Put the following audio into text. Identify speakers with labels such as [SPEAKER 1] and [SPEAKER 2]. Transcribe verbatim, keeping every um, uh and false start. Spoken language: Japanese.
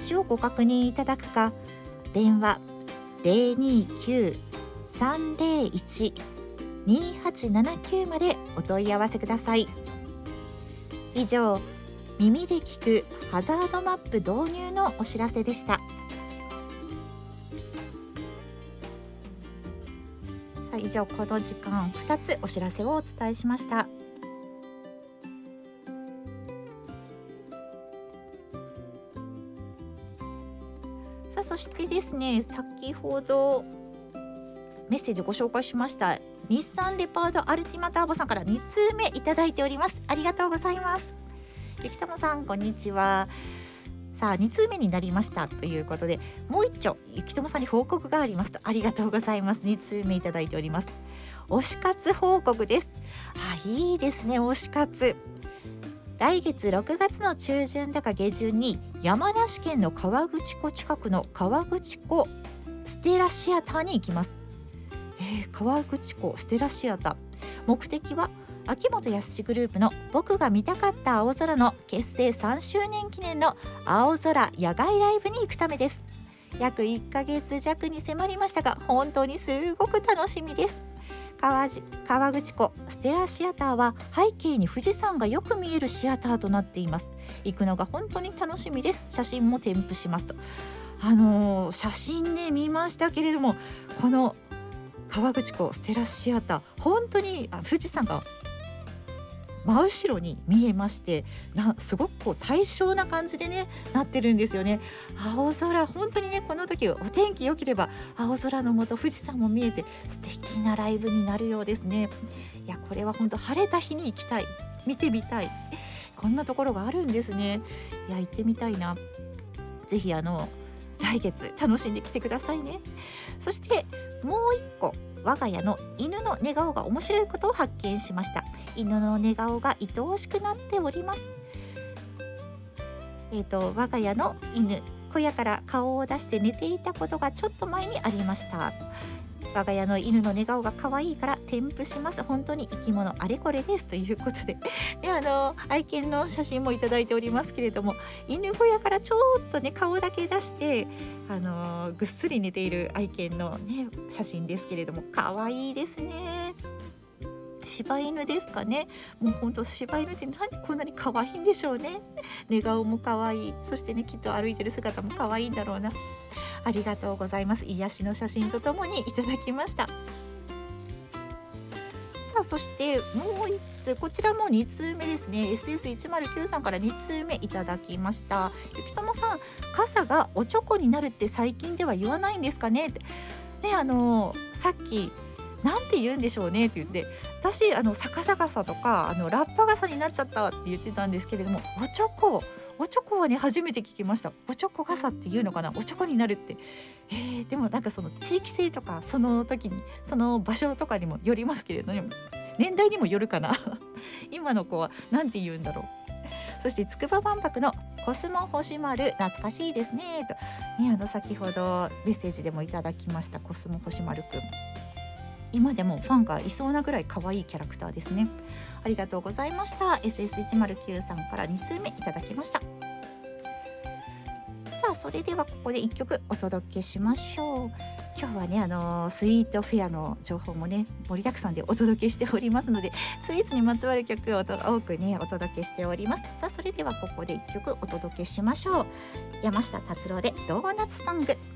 [SPEAKER 1] ジをご確認いただくか、電話 ゼロにきゅう さんゼロいち にはちななきゅう までお問い合わせください。以上、耳で聞くハザードマップ導入のお知らせでした。さあ、以上、この時間ふたつお知らせをお伝えしました。さあ、そしてですね、先ほどメッセージご紹介しました日産レパードアルティマターボさんからにつうめいただいております。ありがとうございます。ゆきともさん、こんにちは。さあ、につうめになりましたということで、もう一丁ゆきともさんに報告がありますと。ありがとうございます。につうめいただいております。推し活報告です。あ、いいですね、推し活。来月ろくがつの中旬だか下旬に山梨県の河口湖近くの河口湖ステラシアターに行きます。えー、川口湖ステラシアター、目的は秋元康グループの僕が見たかった青空の結成さんしゅうねん記念の青空野外ライブに行くためです。約いっかげつじゃくに迫りましたが、本当にすごく楽しみです。川じ川口湖ステラシアターは背景に富士山がよく見えるシアターとなっています。行くのが本当に楽しみです。写真も添付しますと。あのー、写真で見ましたけれども、この川口湖ステラシアター、本当に富士山が真後ろに見えまして、なすごくこう対称な感じでねなってるんですよね。青空、本当にね、この時お天気良ければ青空の下富士山も見えて素敵なライブになるようですね。いや、これは本当晴れた日に行きたい、見てみたい、こんなところがあるんですね。いや、行ってみたいな。ぜひあの来月楽しんできてくださいね。そしてもう一個、我が家の犬の寝顔が面白いことを発見しました。犬の寝顔が愛おしくなっております。えーと、我が家の犬、小屋から顔を出して寝ていたことがちょっと前にありました。我が家の犬の寝顔が可愛いから添付します。本当に生き物あれこれですということで、であの愛犬の写真もいただいておりますけれども、犬小屋からちょっとね顔だけ出してあのぐっすり寝ている愛犬のね写真ですけれども、可愛いですね。柴犬ですかね。もう本当柴犬ってなんでこんなに可愛いんでしょうね。寝顔も可愛い、そしてねきっと歩いてる姿も可愛いんだろうな。ありがとうございます。癒しの写真とともにいただきました。さあ、そしてもう一つ、こちらもにつうめですね。 エスエスいちまるきゅう さんからにつうめいただきました。ゆきともさん、傘がおちょこになるって最近では言わないんですかねってね。あのさっきなんて言うんでしょうねって言って、私あの逆さ傘とかあのラッパ傘になっちゃったって言ってたんですけれども、おちょこおちょこはね初めて聞きました。おちょこ傘っていうのかな、おちょこになるって。えー、でもなんかその地域性とかその時にその場所とかにもよりますけれども、年代にもよるかな今の子はなんて言うんだろう。そして筑波万博のコスモ星丸、懐かしいですねとね、あの先ほどメッセージでもいただきましたコスモ星丸くん、今でもファンがいそうなぐらい可愛いキャラクターですね。ありがとうございました。 エスエスいちまるきゅう さんからにつうめいただきました。さあ、それではここでいっきょくお届けしましょう。今日はねあのスイートフェアの情報もね盛りだくさんでお届けしておりますので、スイーツにまつわる曲を多くねお届けしております。さあ、それではここでいっきょくお届けしましょう。山下達郎でドーナツソング。